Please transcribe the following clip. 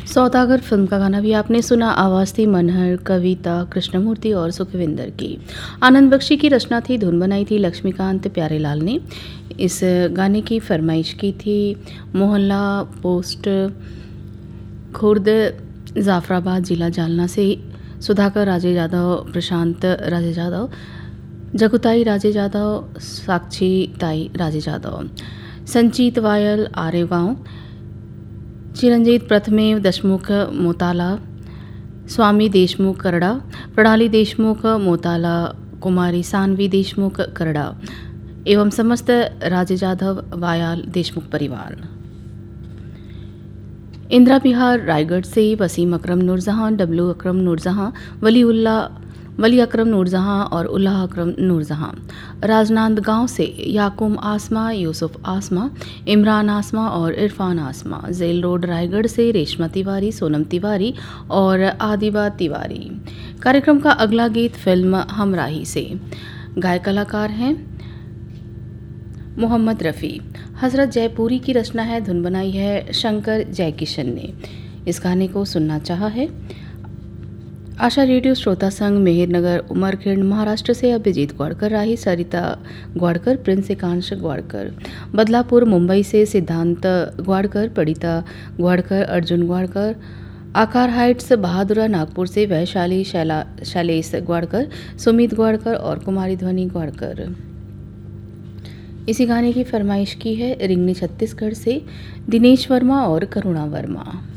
सौदागर film का गाना भी आपने सुना। आवाज़ थी मनहर, कविता कृष्णमूर्ति और सुखविंदर की। आनंद बख्शी की रचना थी, धुन बनाई थी लक्ष्मीकांत प्यारेलाल ने। इस गाने की फरमाइश की थी मोहल्ला पोस्ट खुर्द, जाफराबाद, जिला जालना से सुधाकर राजे यादव, प्रशांत राजे यादव, जगुताई राजे यादव, साक्षी ताई राजे यादव, संचित वायल आरेगांव, चिरंजीत प्रथमेव दशमुख मोताला, स्वामी देशमुख करड़ा, प्रणाली देशमुख मोताला, कुमारी सानवी देशमुख करड़ा एवं समस्त राजे यादव वायाल देशमुख परिवार। इंदिरा बिहार रायगढ़ से वसीम अकरम नूरजहां, डब्लू अकरम नूरजहां, वली अकरम नूरजहां और उल्लाह अकरम नूरजहां। राजनांदगांव से याकूम आसमा, यूसुफ आसमा, इमरान आसमा और इरफान आसमा। जेल रोड रायगढ़ से रेशमा तिवारी, सोनम तिवारी और आदिबा तिवारी। कार्यक्रम का अगला गीत फिल्म हमराही से। गायक कलाकार हैं मोहम्मद रफ़ी। हज़रत जयपुरी की रचना है, धुन बनाई है शंकर जयकिशन ने। इस गाने को सुनना चाहा है आशा रेडियो श्रोता संघ, मेहरनगर, उमरखिंड, महाराष्ट्र से अभिजीत ग्वाड़कर, राही सरिता ग्वाड़कर, प्रिंस एकांश ग्वाड़कर। बदलापुर मुंबई से सिद्धांत ग्वाड़कर, पड़िता ग्वाड़कर, अर्जुन ग्वाड़कर। आकार हाइट्स बहादुरा नागपुर से वैशाली शैलेश ग्वाड़कर, सुमित ग्वाड़कर और कुमारी ध्वनि ग्वाड़कर। इसी गाने की फरमाइश की है रिंगनी छत्तीसगढ़ से दिनेश वर्मा और करुणा वर्मा।